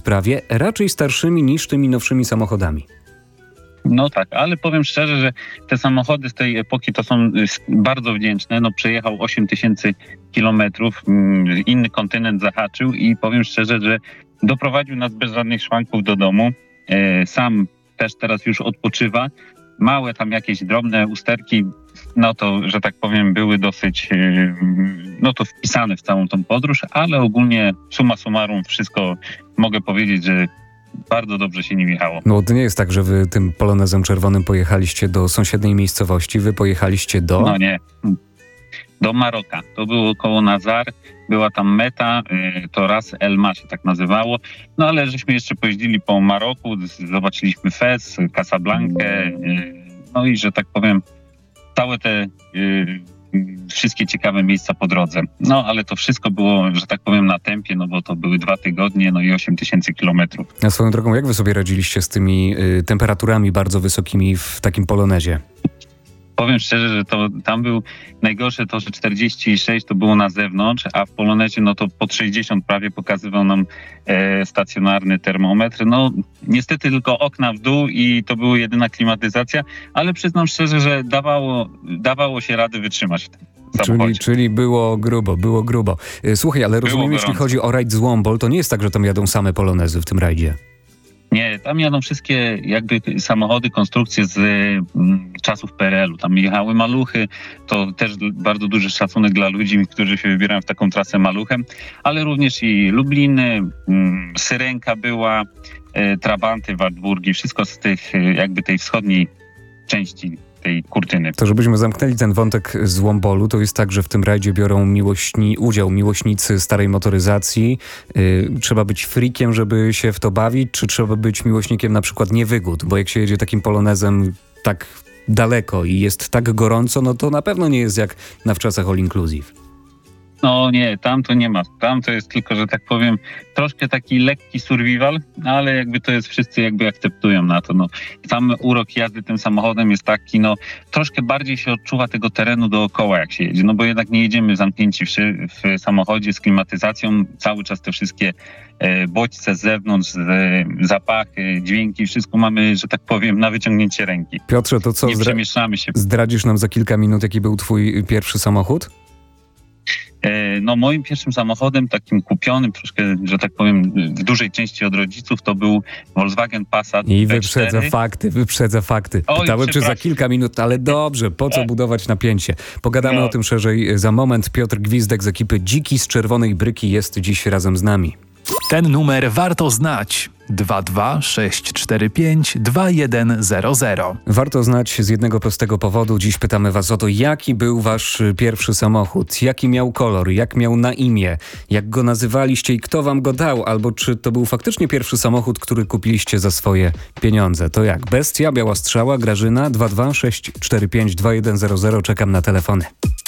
sprawie, raczej starszymi niż tymi nowszymi samochodami. No tak, ale powiem szczerze, że te samochody z tej epoki to są bardzo wdzięczne. No przejechał 8000 kilometrów, inny kontynent zahaczył i powiem szczerze, że doprowadził nas bez żadnych szwanków do domu. Sam też teraz już odpoczywa. Małe tam jakieś drobne usterki, no to, że tak powiem, były dosyć no to wpisane w całą tą podróż, ale ogólnie summa summarum wszystko mogę powiedzieć, że bardzo dobrze się nim jechało. No to nie jest tak, że wy tym polonezem czerwonym pojechaliście do sąsiedniej miejscowości, wy pojechaliście do... No nie, do Maroka. To było koło Nazar, była tam meta, to Ras El Ma się tak nazywało. No ale żeśmy jeszcze pojeździli po Maroku, zobaczyliśmy Fez, Casablankę, no i że tak powiem całe te wszystkie ciekawe miejsca po drodze. No ale to wszystko było, że tak powiem, na tempie, no bo to były 2 tygodnie, no i 8000 kilometrów. A swoją drogą, jak wy sobie radziliście z tymi temperaturami bardzo wysokimi w takim polonezie? Powiem szczerze, że to tam był najgorsze to, że 46 to było na zewnątrz, a w Polonezie no to pod 60 prawie pokazywał nam stacjonarny termometr. No niestety tylko okna w dół i to była jedyna klimatyzacja, ale przyznam szczerze, że dawało się rady wytrzymać w tym samochodzie. Czyli było grubo. Słuchaj, ale rozumiem, jeśli chodzi o rajd z Wombol, to nie jest tak, że tam jadą same polonezy w tym rajdzie. Nie, tam jadą wszystkie jakby samochody, konstrukcje z czasów PRL-u. Tam jechały maluchy, to też bardzo duży szacunek dla ludzi, którzy się wybierają w taką trasę maluchem, ale również i Lubliny, Syrenka była, Trabanty, Wartburgi, wszystko z tych jakby tej wschodniej części tej kurtyny. To żebyśmy zamknęli ten wątek z Wombolu, to jest tak, że w tym rajdzie biorą udział miłośnicy starej motoryzacji. Trzeba być freakiem, żeby się w to bawić, czy trzeba być miłośnikiem na przykład niewygód? Bo jak się jedzie takim polonezem tak daleko i jest tak gorąco, no to na pewno nie jest jak na wczasach All Inclusive. No nie, tam to nie ma. Tam to jest tylko, że tak powiem, troszkę taki lekki survival, ale jakby to jest, wszyscy jakby akceptują na to. No. Sam urok jazdy tym samochodem jest taki, no troszkę bardziej się odczuwa tego terenu dookoła, jak się jedzie, no bo jednak nie jedziemy zamknięci w samochodzie z klimatyzacją, cały czas te wszystkie bodźce z zewnątrz, zapachy, dźwięki, wszystko mamy, że tak powiem, na wyciągnięcie ręki. Piotrze, to co? Nie przemieszczamy się. Zdradzisz nam za kilka minut, jaki był twój pierwszy samochód? No moim pierwszym samochodem, takim kupionym troszkę, że tak powiem, w dużej części od rodziców, to był Volkswagen Passat I V4. wyprzedza fakty. Pytałem, czy za kilka minut, ale dobrze, po co budować napięcie? Pogadamy o tym szerzej za moment. Piotr Gwizdek z ekipy Dziki z Czerwonej Bryki jest dziś razem z nami. Ten numer warto znać. 226452100. Warto znać z jednego prostego powodu. Dziś pytamy was o to, jaki był wasz pierwszy samochód, jaki miał kolor, jak miał na imię, jak go nazywaliście i kto wam go dał, albo czy to był faktycznie pierwszy samochód, który kupiliście za swoje pieniądze. To jak? Bestia, Biała Strzała, Grażyna, 226452100. Czekam na telefony.